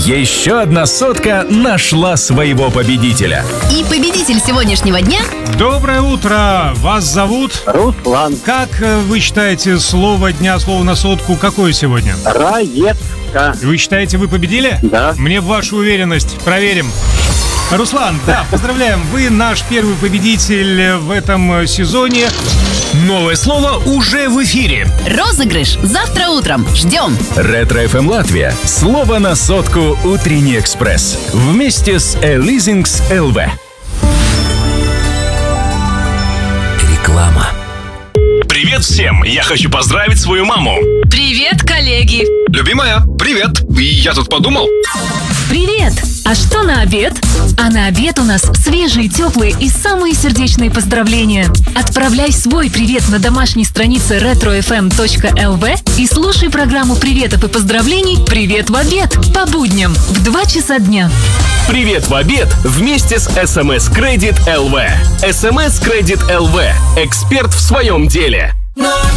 Еще одна сотка нашла своего победителя. И победитель сегодняшнего дня... Доброе утро! Вас зовут? Руслан. Как вы считаете, слово дня, слово на сотку какое сегодня? Раецка. Вы считаете, вы победили? Да. Мне в вашу уверенность. Проверим. Руслан, да, поздравляем. Вы наш первый победитель в этом сезоне. Новое слово уже в эфире. Розыгрыш завтра утром. Ждем. Ретро FM Латвия. Слово на сотку «Утренний экспресс». Вместе с Leasings LV. Реклама. Привет всем! Я хочу поздравить свою маму. Привет, коллеги! Любимая, привет! Я тут подумал. Привет! А что на обед? А на обед у нас свежие, теплые и самые сердечные поздравления. Отправляй свой привет на домашней странице retrofm.lv и слушай программу приветов и поздравлений «Привет в обед» по будням в 2 часа дня. Привет в обед вместе с SMS Credit LV. SMS Credit LV. Эксперт в своем деле. Номер